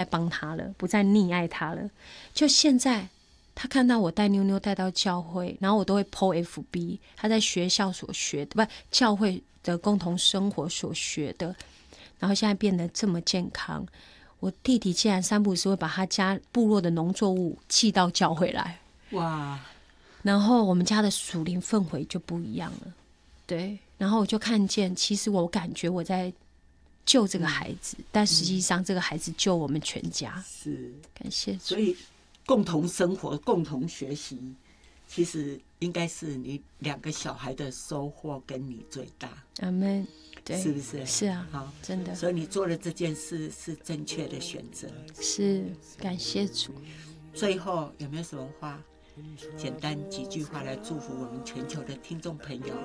帮他了，不再溺爱他了。就现在他看到我带妞妞带到教会，然后我都会 po FB 他在学校所学的，不，教会的共同生活所学的，然后现在变得这么健康。我弟弟竟然3不5时会把他家部落的农作物寄到教会来， 哇！ 然后我们家的属灵氛围就不一样了。对，然后我就看见，其实我感觉我在救这个孩子，但实际上这个孩子救我们全家。 是， 感谢主。 所以共同生活、共同学习，其实应该是你2个小孩的收获跟你最大。 阿们，对， 是不是？ 是啊， 好， 真的。 所以你做了这件事是正确的选择。 是，感谢主。 最后有没有什么话？简单几句话来祝福我们全球的听众朋友。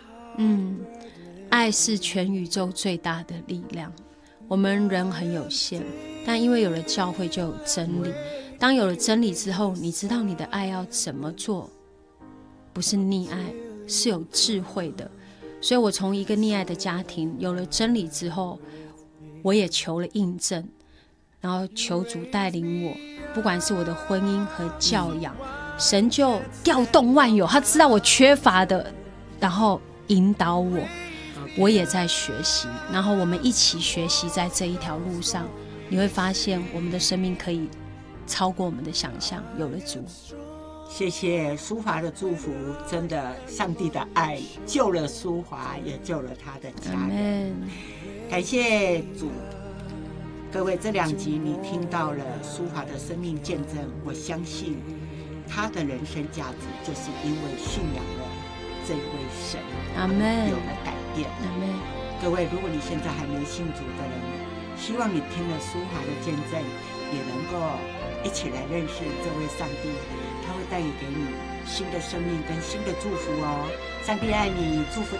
爱是全宇宙最大的力量。我们人很有限，但因为有了教会就有真理。当有了真理之后，你知道你的爱要怎么做，不是溺爱，是有智慧的。所以我从一个溺爱的家庭有了真理之后，我也求了印证，然后求主带领我，不管是我的婚姻和教养，神就调动万有，他知道我缺乏的，然后引导我。我也在学习，然后我们一起学习，在这一条路上，你会发现我们的生命可以超过我们的想象。有了主， 谢谢淑华的祝福，真的，上帝的爱救了淑华，也救了他的家人。感谢主。各位，这2集你听到了淑华的生命见证，我相信他的人生价值就是因为信仰了这位神， 阿们， 有了改变。 阿们。 各位，如果你现在还没信主的人，希望你听了淑华的见证，也能够一起来认识这位上帝，他会带给你新的生命跟新的祝福哦。上帝爱你，祝福